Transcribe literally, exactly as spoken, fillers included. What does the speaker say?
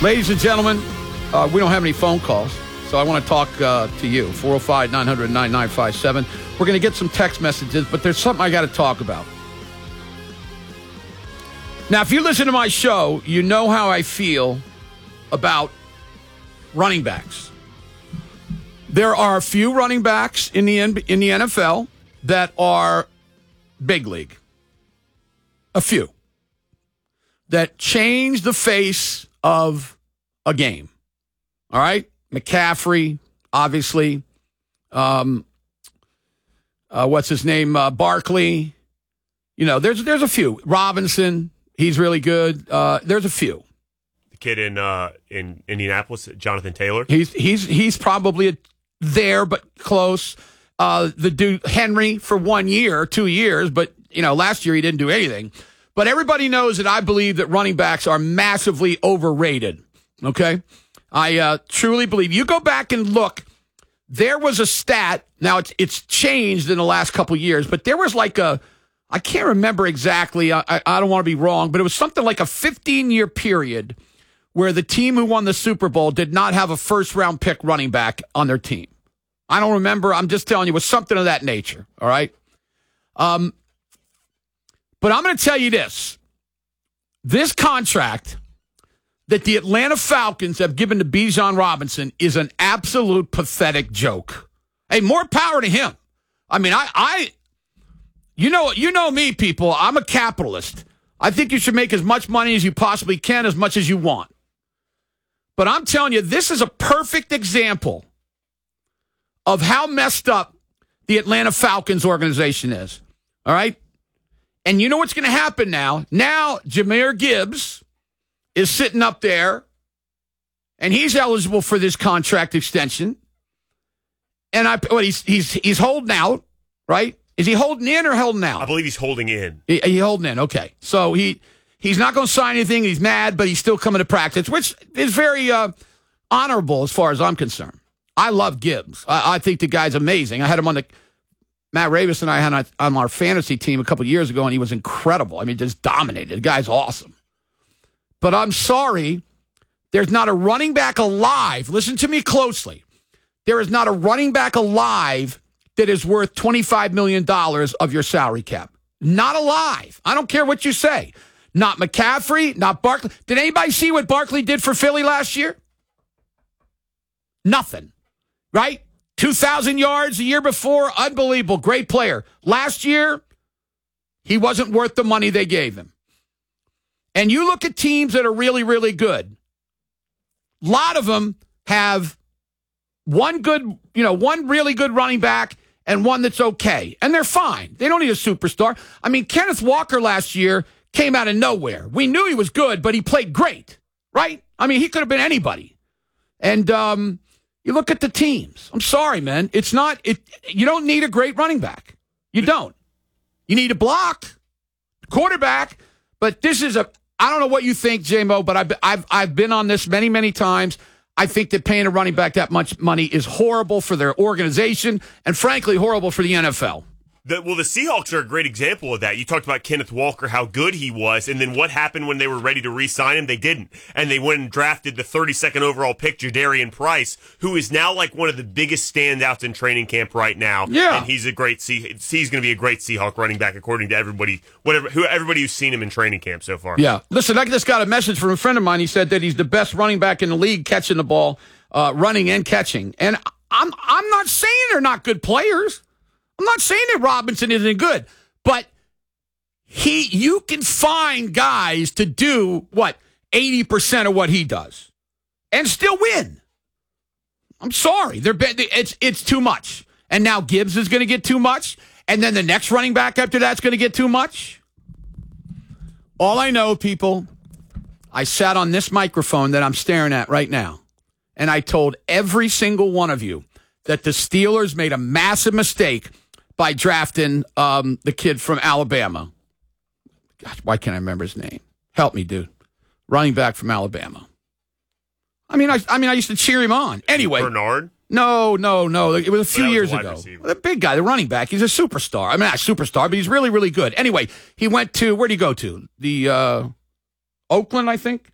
Ladies and gentlemen, uh, we don't have any phone calls, so I want to talk uh, to you. four oh five, nine hundred, ninety-nine fifty-seven. We're going to get some text messages, but there's something I got to talk about. Now, if you listen to my show, you know how I feel about running backs. There are a few running backs in the in the N F L that are big league. A few. That change the face of a game. All right? McCaffrey, obviously. Um, uh, what's his name? Uh, Barkley. You know, there's there's a few. Robinson, he's really good. Uh, there's a few. The kid in uh, in Indianapolis, Jonathan Taylor. He's he's he's probably a, there, but close. Uh, the dude Henry for one year, two years, but you know, last year he didn't do anything. But everybody knows that I believe that running backs are massively overrated. Okay? I uh, truly believe. You go back and look. There was a stat. Now, it's it's changed in the last couple years, but there was like a, I can't remember exactly. I, I, I don't want to be wrong, but it was something like a fifteen-year period where the team who won the Super Bowl did not have a first-round pick running back on their team. I don't remember. I'm just telling you, it was something of that nature. All right? Um. But I'm going to tell you this. This contract that the Atlanta Falcons have given to Bijan Robinson is an absolute pathetic joke. Hey, more power to him. I mean, I, I, you know, you know me, people. I'm a capitalist. I think you should make as much money as you possibly can, as much as you want. But I'm telling you, this is a perfect example of how messed up the Atlanta Falcons organization is. All right? And you know what's going to happen now? Now, Jahmyr Gibbs is sitting up there, and he's eligible for this contract extension. And I, what he's he's he's holding out, right? Is he holding in or holding out? I believe he's holding in. He, he holding in. Okay, so he he's not going to sign anything. He's mad, but he's still coming to practice, which is very uh, honorable as far as I'm concerned. I love Gibbs. I, I think the guy's amazing. I had him on the. Matt Ravis and I had on, on our fantasy team a couple years ago, and he was incredible. I mean, just dominated. The guy's awesome. But I'm sorry, there's not a running back alive. Listen to me closely. There is not a running back alive that is worth twenty-five million dollars of your salary cap. Not alive. I don't care what you say. Not McCaffrey, not Barkley. Did anybody see what Barkley did for Philly last year? Nothing. Right? two thousand yards the year before, unbelievable, great player. Last year, he wasn't worth the money they gave him. And you look at teams that are really, really good. A lot of them have one good, you know, one really good running back and one that's okay. And they're fine. They don't need a superstar. I mean, Kenneth Walker last year came out of nowhere. We knew he was good, but he played great, right? I mean, he could have been anybody. And, um... you look at the teams. I'm sorry, man. It's not, it. You don't need a great running back. You don't. You need a block, quarterback. But this is a, I don't know what you think, J-Mo, but I've, I've, I've been on this many, many times. I think that paying a running back that much money is horrible for their organization and, frankly, horrible for the N F L. The, well, the Seahawks are a great example of that. You talked about Kenneth Walker, how good he was, and then what happened when they were ready to re-sign him? They didn't. And they went and drafted the thirty-second overall pick, Jadarian Price, who is now like one of the biggest standouts in training camp right now. Yeah. And he's a great Se- he's going to be a great Seahawk running back according to everybody, whatever, who, everybody who's seen him in training camp so far. Yeah. Listen, I just got a message from a friend of mine. He said that he's the best running back in the league catching the ball, uh, running and catching. And I'm I'm not saying they're not good players. I'm not saying that Robinson isn't good, but he, you can find guys to do, what, eighty percent of what he does and still win. I'm sorry. They're it's it's too much. And now Gibbs is going to get too much, and then the next running back after that's going to get too much. All I know, people, I sat on this microphone that I'm staring at right now, and I told every single one of you that the Steelers made a massive mistake by drafting um, the kid from Alabama. Gosh, why can't I remember his name? Help me, dude. Running back from Alabama. I mean, I, I mean, I used to cheer him on. Anyway. Bernard? No, no, no. It was a few was years a wide ago. receiver. The big guy, the running back. He's a superstar. I mean, not a superstar, but he's really, really good. Anyway, he went to, where'd he go to? The uh, Oakland, I think.